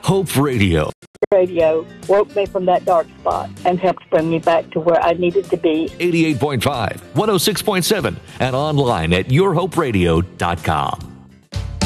Hope Radio. Radio woke me from that dark spot and helped bring me back to where I needed to be. 88.5, 106.7, and online at yourhoperadio.com.